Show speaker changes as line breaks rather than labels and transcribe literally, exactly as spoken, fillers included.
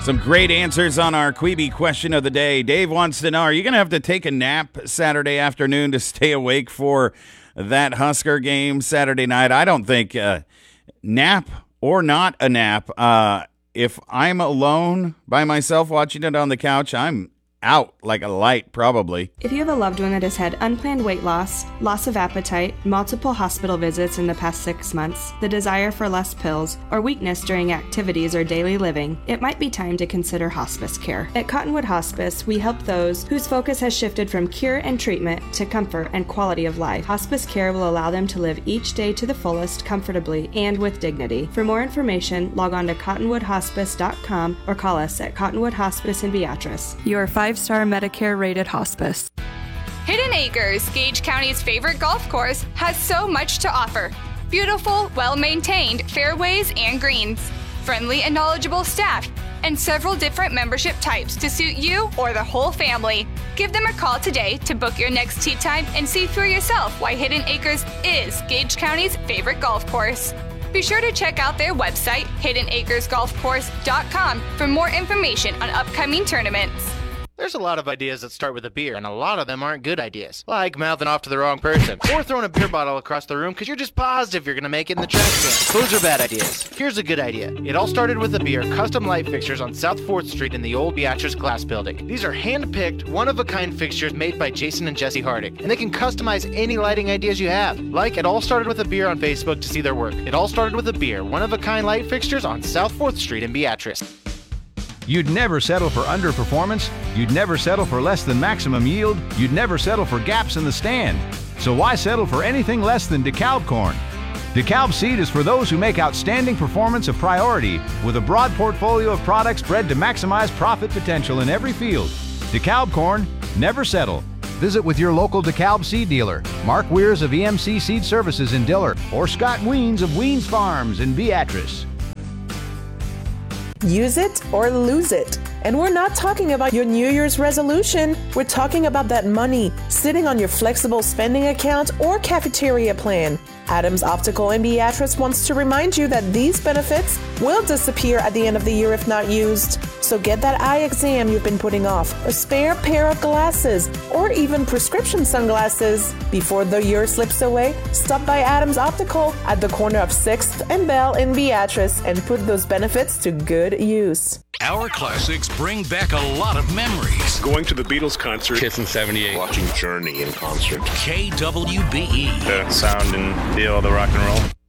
Some great answers on our Queeby question of the day. Dave wants to know, are you going to have to take a nap Saturday afternoon to stay awake for that Husker game Saturday night? I don't think uh, nap or not a nap. Uh, if I'm alone by myself watching it on the couch, I'm out like a light, probably.
If you have a loved one that has had unplanned weight loss, loss of appetite, multiple hospital visits in the past six months, the desire for less pills, or weakness during activities or daily living, it might be time to consider hospice care. At Cottonwood Hospice, we help those whose focus has shifted from cure and treatment to comfort and quality of life. Hospice care will allow them to live each day to the fullest, comfortably, and with dignity. For more information, log on to cottonwood hospice dot com or call us at Cottonwood Hospice in Beatrice. Your five Five-star Medicare-rated hospice.
Hidden Acres, Gage County's favorite golf course, has so much to offer. Beautiful, well-maintained fairways and greens, friendly and knowledgeable staff, and several different membership types to suit you or the whole family. Give them a call today to book your next tee time and see for yourself why Hidden Acres is Gage County's favorite golf course. Be sure to check out their website, hidden acres golf course dot com, for more information on upcoming tournaments.
There's a lot of ideas that start with a beer, and a lot of them aren't good ideas. Like mouthing off to the wrong person, or throwing a beer bottle across the room because you're just positive you're going to make it in the trash can. Those are bad ideas. Here's a good idea. It all started with a beer, custom light fixtures on South fourth Street in the old Beatrice Glass Building. These are hand-picked, one-of-a-kind fixtures made by Jason and Jesse Hardick, and they can customize any lighting ideas you have. Like It All Started With a Beer on Facebook to see their work. It All Started With a Beer, one-of-a-kind light fixtures on South fourth Street in Beatrice.
You'd never settle for underperformance. You'd never settle for less than maximum yield. You'd never settle for gaps in the stand. So why settle for anything less than DeKalb corn? DeKalb seed is for those who make outstanding performance a priority with a broad portfolio of products bred to maximize profit potential in every field. DeKalb corn, never settle. Visit with your local DeKalb seed dealer, Mark Weirs of E M C Seed Services in Diller, or Scott Weens of Weens Farms in Beatrice.
Use it or lose it. And we're not talking about your New Year's resolution. We're talking about that money sitting on your flexible spending account or cafeteria plan. Adams Optical in Beatrice wants to remind you that these benefits will disappear at the end of the year if not used. So get that eye exam you've been putting off, a spare pair of glasses, or even prescription sunglasses. Before the year slips away, stop by Adams Optical at the corner of sixth and Bell in Beatrice and put those benefits to good use.
Our classics bring back a lot of memories.
Going to the Beatles concert.
Kiss in seventy-eight.
Watching Journey in concert.
K W B E.
The sound and feel of the rock and roll.